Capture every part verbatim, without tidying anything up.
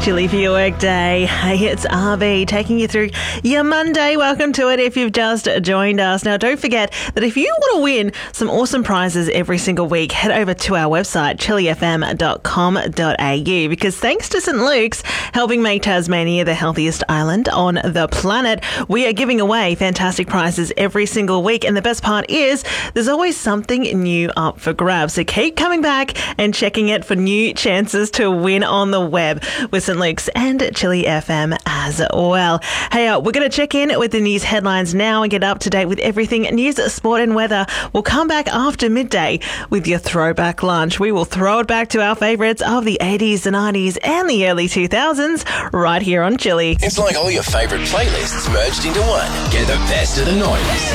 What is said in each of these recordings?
Chilly for your work day. Hey, it's R B taking you through your Monday. Welcome to it if you've just joined us. Now, don't forget that if you want to win some awesome prizes every single week, head over to our website, chilly f m dot com dot a u, because thanks to St Luke's helping make Tasmania the healthiest island on the planet, we are giving away fantastic prizes every single week. And the best part is there's always something new up for grabs. So keep coming back and checking it for new chances to win on the web with St Luke's and Chilly F M as well. Hey, uh, we're going to check in with the news headlines now and get up to date with everything news, sport and weather. We'll come back after midday with your throwback lunch. We will throw it back to our favourites of the eighties, the nineties and the early two thousands right here on Chilly. It's like all your favourite playlists merged into one. Get the best of the noise.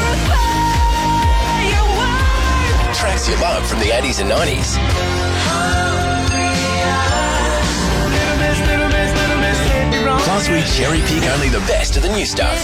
Tracks you love from the eighties and nineties. Plus, we cherry pick only the best of the new stuff.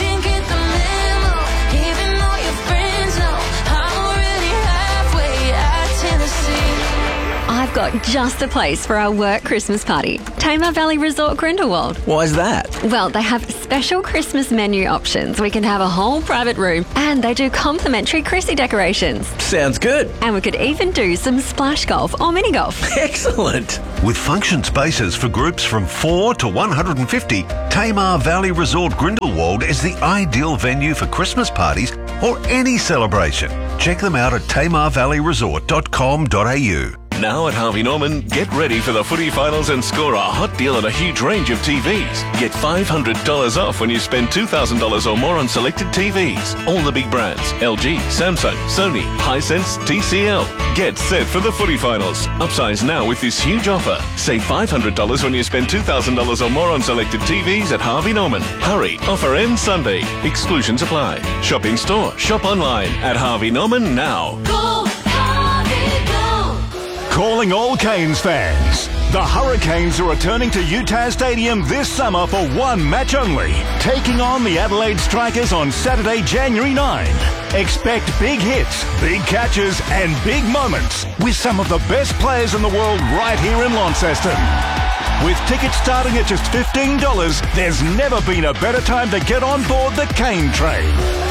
I've got just the place for our work Christmas party. Tamar Valley Resort Grindelwald. Why is that? Well, they have special Christmas menu options. We can have a whole private room and they do complimentary Chrissy decorations. Sounds good. And we could even do some splash golf or mini golf. Excellent. With function spaces for groups from four to one hundred fifty, Tamar Valley Resort Grindelwald is the ideal venue for Christmas parties or any celebration. Check them out at tamar valley resort dot com dot a u. Now at Harvey Norman, get ready for the footy finals and score a hot deal on a huge range of T Vs. Get five hundred dollars off when you spend two thousand dollars or more on selected T Vs. All the big brands, L G, Samsung, Sony, Hisense, T C L. Get set for the footy finals. Upsize now with this huge offer. Save five hundred dollars when you spend two thousand dollars or more on selected T Vs at Harvey Norman. Hurry, offer ends Sunday. Exclusions apply. Shop in store, shop online at Harvey Norman now. Go, Harvey, go! Calling all Canes fans. The Hurricanes are returning to U T A S Stadium this summer for one match only, taking on the Adelaide Strikers on Saturday, January ninth. Expect big hits, big catches and big moments with some of the best players in the world right here in Launceston. With tickets starting at just fifteen dollars, there's never been a better time to get on board the Cane train.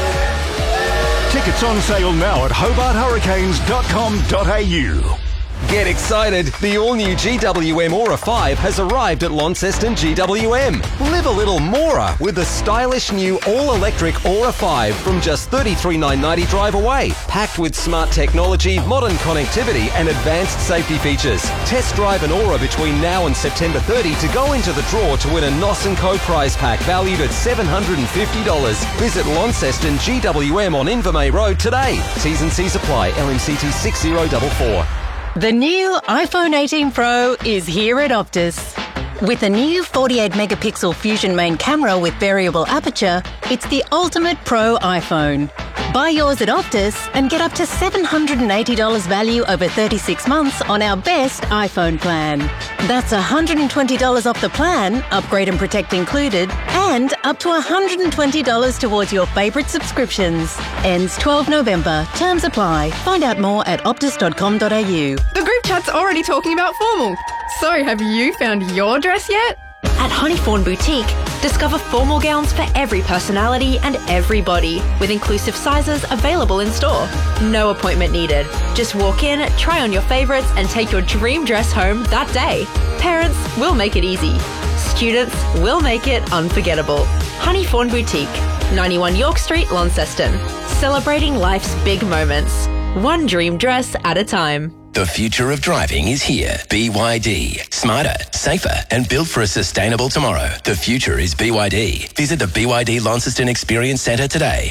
Tickets on sale now at hobart hurricanes dot com dot a u. Get excited! The all-new G W M Aura five has arrived at Launceston G W M. Live a little Mora with the stylish new all-electric Aura five from just thirty-three thousand nine hundred ninety drive away. Packed with smart technology, modern connectivity and advanced safety features. Test drive an Aura between now and September thirtieth to go into the draw to win a N O S and Co prize pack valued at seven hundred fifty dollars. Visit Launceston G W M on Invermay Road today. T's and C's apply. L M C T six zero four four. The new iPhone eighteen Pro is here at Optus. With a new forty-eight megapixel Fusion main camera with variable aperture, it's the ultimate pro iPhone. Buy yours at Optus and get up to seven hundred eighty dollars value over thirty-six months on our best iPhone plan. That's one hundred twenty dollars off the plan, upgrade and protect included, and up to one hundred twenty dollars towards your favourite subscriptions. Ends twelfth November. Terms apply. Find out more at optus dot com dot a u. The group chat's already talking about formal. So have you found your dress yet? At Honeyfawn Boutique, discover formal gowns for every personality and every body, with inclusive sizes available in store. No appointment needed. Just walk in, try on your favourites and take your dream dress home that day. Parents will make it easy. Students will make it unforgettable. Honeyfawn Boutique, ninety-one York Street, Launceston. Celebrating life's big moments. One dream dress at a time. The future of driving is here. B Y D. Smarter, safer, and built for a sustainable tomorrow. The future is B Y D. Visit the B Y D Launceston Experience Centre today.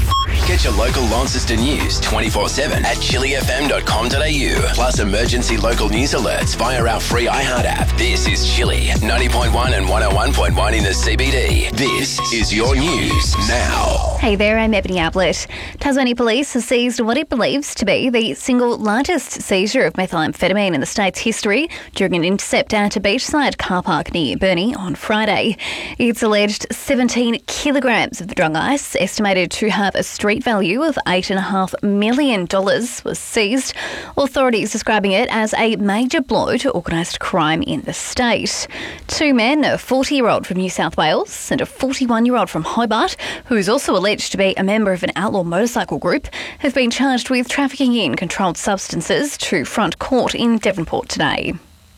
Get your local Launceston news twenty-four seven at chilly f m dot com dot a u. Plus emergency local news alerts via our free iHeart app. This is Chilly, ninety point one and one oh one point one in the C B D. This is your news now. Hey there, I'm Ebony Ablett. Tasmania Police has seized what it believes to be the single largest seizure of methamphetamine in the state's history during an intercept at a beachside car park near Burnie on Friday. It's alleged seventeen kilograms of the drug ice, estimated to have a street street value of eight point five million dollars was seized, authorities describing it as a major blow to organised crime in the state. Two men, a forty-year-old from New South Wales and a forty-one-year-old from Hobart, who is also alleged to be a member of an outlaw motorcycle group, have been charged with trafficking in controlled substances to front court in Devonport today.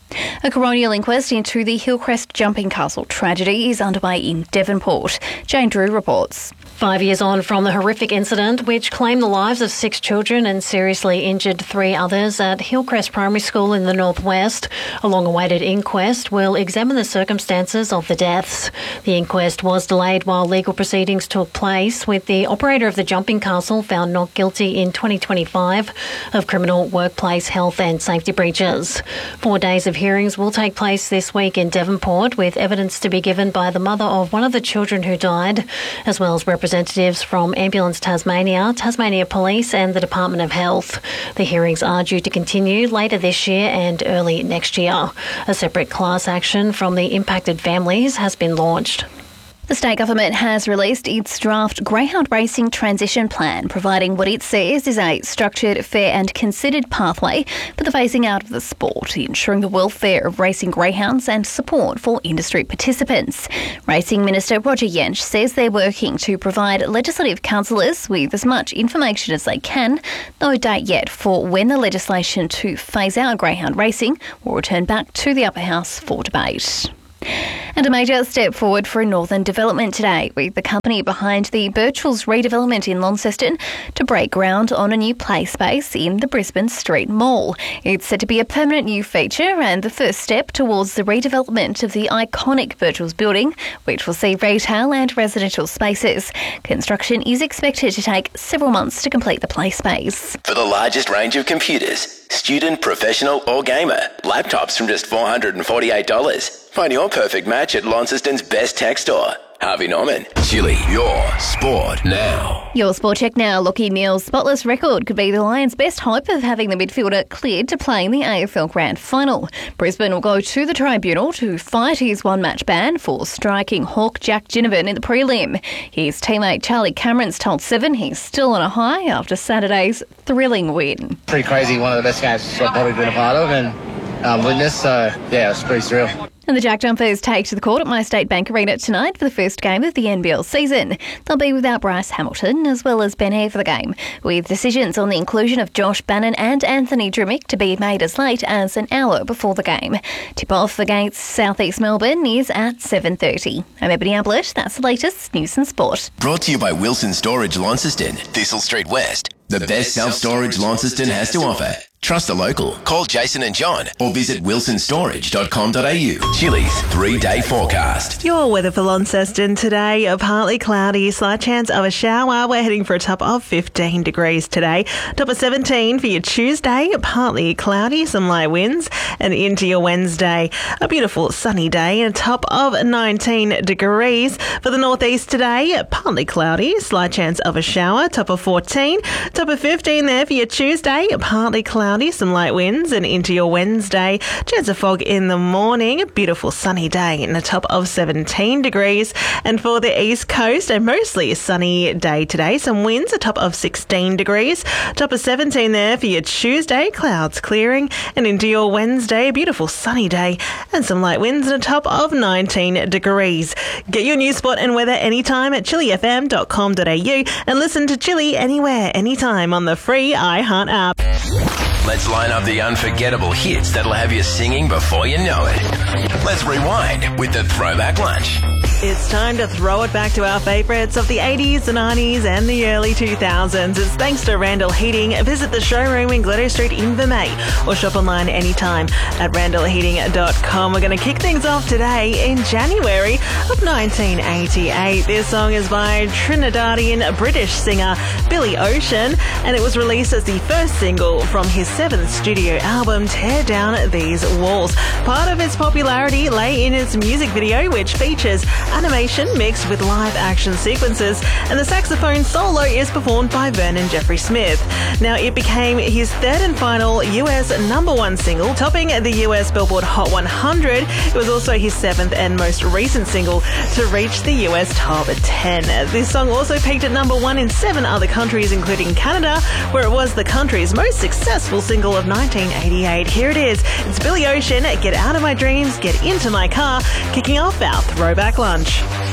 A coronial inquest into the Hillcrest Jumping Castle tragedy is underway in Devonport. Jane Drew reports. Five years on from the horrific incident which claimed the lives of six children and seriously injured three others at Hillcrest Primary School in the northwest, a long-awaited inquest will examine the circumstances of the deaths. The inquest was delayed while legal proceedings took place, with the operator of the Jumping Castle found not guilty in twenty twenty-five of criminal workplace health and safety breaches. Four days of hearings will take place this week in Devonport, with evidence to be given by the mother of one of the children who died, as well as representatives Representatives from Ambulance Tasmania, Tasmania Police and the Department of Health. The hearings are due to continue later this year and early next year. A separate class action from the impacted families has been launched. The state government has released its draft greyhound racing transition plan, providing what it says is a structured, fair and considered pathway for the phasing out of the sport, ensuring the welfare of racing greyhounds and support for industry participants. Racing Minister Roger Jensch says they're working to provide legislative councillors with as much information as they can. No date yet for when the legislation to phase out greyhound racing will return back to the upper house for debate. And a major step forward for Northern Development today, with the company behind the Birchall's redevelopment in Launceston to break ground on a new play space in the Brisbane Street Mall. It's set to be a permanent new feature and the first step towards the redevelopment of the iconic Birchall's building, which will see retail and residential spaces. Construction is expected to take several months to complete the play space. For the largest range of computers, student, professional or gamer, laptops from just four hundred forty-eight dollars. Find your perfect match at Launceston's best tech store. Harvey Norman. Chili, your sport now. Your sport check now. Lachie Neale's spotless record could be the Lions' best hope of having the midfielder cleared to play in the A F L Grand Final. Brisbane will go to the tribunal to fight his one-match ban for striking Hawk Jack Ginnivan in the prelim. His teammate Charlie Cameron's told Seven he's still on a high after Saturday's thrilling win. Pretty crazy, one of the best games I've probably been a part of and um, witnessed, so yeah, it was pretty surreal. And the Jack Jumpers take to the court at My State Bank Arena tonight for the first game of the N B L season. They'll be without Bryce Hamilton as well as Ben Hare for the game, with decisions on the inclusion of Josh Bannon and Anthony Drimmick to be made as late as an hour before the game. Tip-off against South East Melbourne is at seven thirty. I'm Ebony Ablett. That's the latest news and sport. Brought to you by Wilson Storage Launceston, Thistle Street West. The, the best self-storage Launceston has to offer. Trust the local. Call Jason and John or visit wilson storage dot com dot a u. Chili's three-day forecast. Your weather for Launceston today, a partly cloudy, slight chance of a shower. We're heading for a top of fifteen degrees today. Top of seventeen for your Tuesday, partly cloudy, some light winds. And into your Wednesday, a beautiful sunny day and a top of nineteen degrees. For the northeast today, partly cloudy, slight chance of a shower, top of fourteen. Top of fifteen there for your Tuesday, partly cloudy, some light winds. And into your Wednesday, chance of fog in the morning, a beautiful sunny day and a top of seventeen degrees. And for the east coast, a mostly sunny day today, some winds, a top of sixteen degrees. Top of seventeen there for your Tuesday, clouds clearing. And into your Wednesday, a beautiful sunny day and some light winds and a top of nineteen degrees. Get your news spot and weather anytime at chili f m dot com dot a u and listen to Chili anywhere, anytime on the free iHeart app. Let's line up the unforgettable hits that'll have you singing before you know it. Let's rewind with the Throwback Lunch. It's time to throw it back to our favourites of the eighties, the nineties and the early two thousands. It's thanks to Randall Heating. Visit the showroom in Glenelg Street in Vermey or shop online anytime at randall heating dot com. We're going to kick things off today in January of nineteen eighty-eight. This song is by Trinidadian British singer Billy Ocean and it was released as the first single from his seventh studio album, Tear Down These Walls. Part of its popularity lay in its music video, which features animation mixed with live action sequences, and the saxophone solo is performed by Vernon Jeffrey Smith. Now, it became his third and final U S number one single, topping the U S Billboard Hot one hundred. It was also his seventh and most recent single to reach the U S Top ten. This song also peaked at number one in seven other countries, including Canada, where it was the country's most successful single of nineteen eighty-eight. Here it is. It's Billy Ocean, Get Out of My Dreams, Get Into My Car, kicking off our Throwback Lunch.